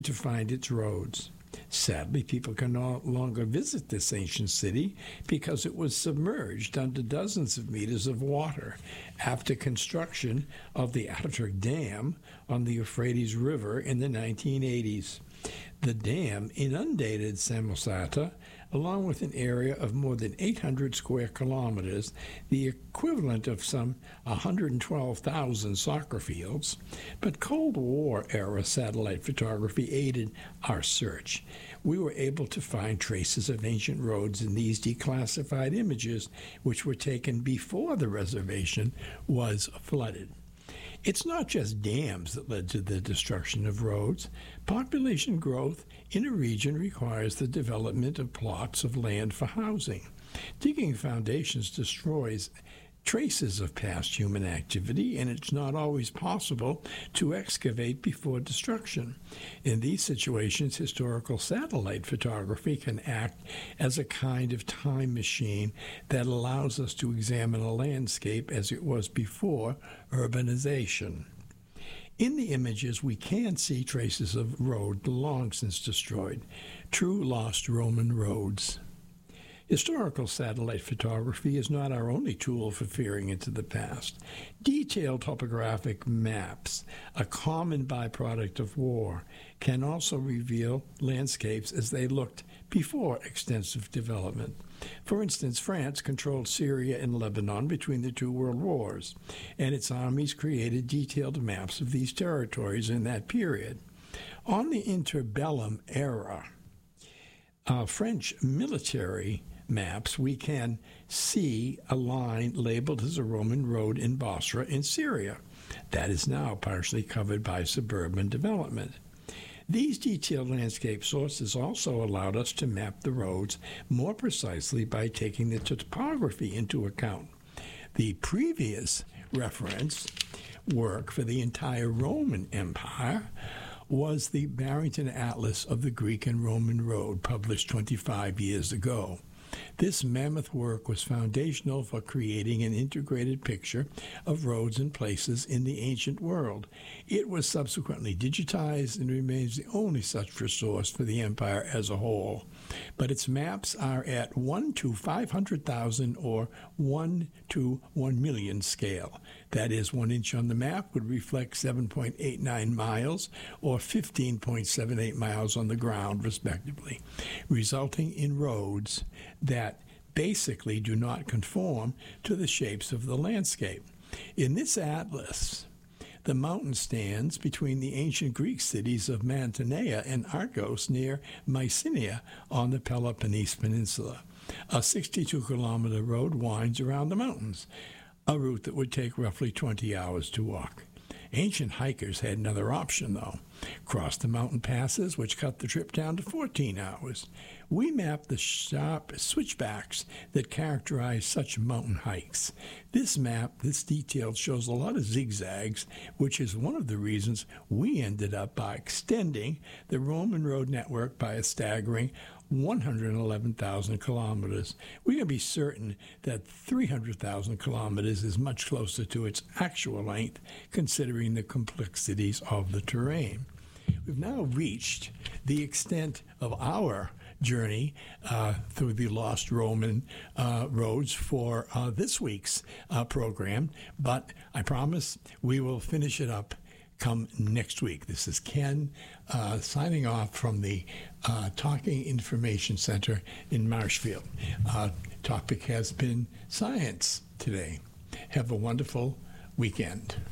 to find its roads. Sadly, people can no longer visit this ancient city because it was submerged under dozens of meters of water after construction of the Ataturk Dam on the Euphrates River in the 1980s. The dam inundated Samosata, along with an area of more than 800 square kilometers, the equivalent of some 112,000 soccer fields. But Cold War-era satellite photography aided our search. We were able to find traces of ancient roads in these declassified images, which were taken before the reservation was flooded. It's not just dams that led to the destruction of roads. Population growth in a region requires the development of plots of land for housing. Digging foundations destroys traces of past human activity, and it's not always possible to excavate before destruction. In these situations, historical satellite photography can act as a kind of time machine that allows us to examine a landscape as it was before urbanization. In the images, we can see traces of road long since destroyed, true lost Roman roads. Historical satellite photography is not our only tool for peering into the past. Detailed topographic maps, a common byproduct of war, can also reveal landscapes as they looked before extensive development. For instance, France controlled Syria and Lebanon between the two world wars, and its armies created detailed maps of these territories in that period. On the interbellum era, French military maps, we can see a line labeled as a Roman road in Bosra in Syria. That is now partially covered by suburban development. These detailed landscape sources also allowed us to map the roads more precisely by taking the topography into account. The previous reference work for the entire Roman Empire was the Barrington Atlas of the Greek and Roman Road, published 25 years ago. This mammoth work was foundational for creating an integrated picture of roads and places in the ancient world. It was subsequently digitized and remains the only such resource for the empire as a whole. But its maps are at 1 to 500,000 or 1 to 1 million scale. That is, 1 inch on the map would reflect 7.89 miles or 15.78 miles on the ground, respectively, resulting in roads that basically do not conform to the shapes of the landscape. In this atlas, the mountain stands between the ancient Greek cities of Mantinea and Argos near Mycenae on the Peloponnese Peninsula. A 62-kilometer road winds around the mountains, a route that would take roughly 20 hours to walk. Ancient hikers had another option, though. Cross the mountain passes, which cut the trip down to 14 hours. We mapped the sharp switchbacks that characterize such mountain hikes. This detail, shows a lot of zigzags, which is one of the reasons we ended up by extending the Roman road network by a staggering 111,000 kilometers. We can be certain that 300,000 kilometers is much closer to its actual length, considering the complexities of the terrain. We've now reached the extent of our journey through the lost Roman roads for this week's program, but I promise we will finish it up come next week. This is Ken signing off from the Talking Information Center in Marshfield. Topic has been science today. Have a wonderful weekend.